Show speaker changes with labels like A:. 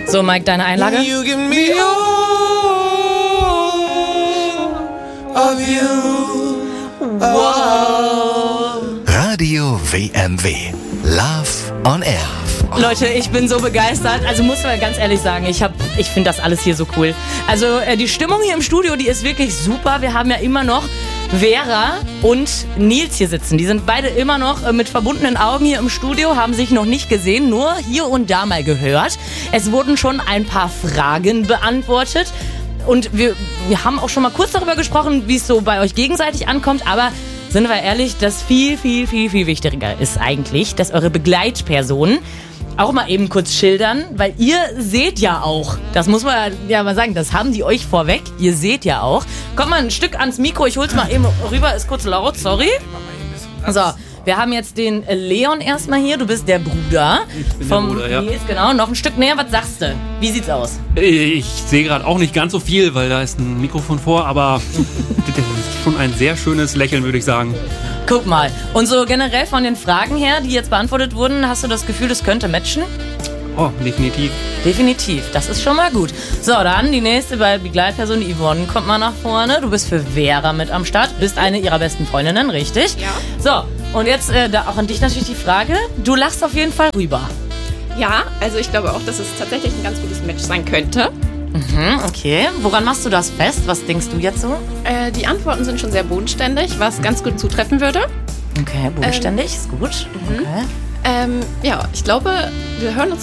A: So, Mike, deine Einlage.
B: You give me all of you.
A: Wow.
C: Radio WMW. Love on Air.
A: Leute, ich bin so begeistert. Also muss man ganz ehrlich sagen, ich finde das alles hier so cool. Also die Stimmung hier im Studio, die ist wirklich super. Wir haben ja immer noch Vera und Nils hier sitzen. Die sind beide immer noch mit verbundenen Augen hier im Studio, haben sich noch nicht gesehen, nur hier und da mal gehört. Es wurden schon ein paar Fragen beantwortet. Und wir haben auch schon mal kurz darüber gesprochen, wie es so bei euch gegenseitig ankommt. Aber sind wir ehrlich, das viel wichtiger ist eigentlich, dass eure Begleitpersonen auch mal eben kurz schildern, weil ihr seht ja auch, das muss man ja mal sagen, das haben die euch vorweg, ihr seht ja auch. Kommt mal ein Stück ans Mikro, ich hol's mal eben rüber, ist kurz laut, sorry. So, wir haben jetzt den Leon erstmal hier, du bist der Bruder.
D: Ich bin vom der Bruder, ja.
A: Nils, genau, noch ein Stück näher, was sagst du? Wie sieht's aus?
D: Ich sehe gerade auch nicht ganz so viel, weil da ist ein Mikrofon vor, aber das ist schon ein sehr schönes Lächeln, würde ich sagen.
A: Guck mal, und so generell von den Fragen her, die jetzt beantwortet wurden, hast du das Gefühl, das könnte matchen?
D: Oh, definitiv.
A: Definitiv, das ist schon mal gut. So, dann die nächste Begleitperson, die Yvonne, kommt mal nach vorne. Du bist für Vera mit am Start, bist eine ihrer besten Freundinnen, richtig?
E: Ja.
A: So, und jetzt da auch an dich natürlich die Frage, du lachst auf jeden Fall rüber.
E: Ja, also ich glaube auch, dass es tatsächlich ein ganz gutes Match sein könnte.
A: Okay, woran machst du das fest? Was denkst du jetzt so?
E: Die Antworten sind schon sehr bodenständig, was ganz gut zutreffen würde.
A: Okay, bodenständig, ist gut. Okay.
E: Ja, ich glaube, wir hören uns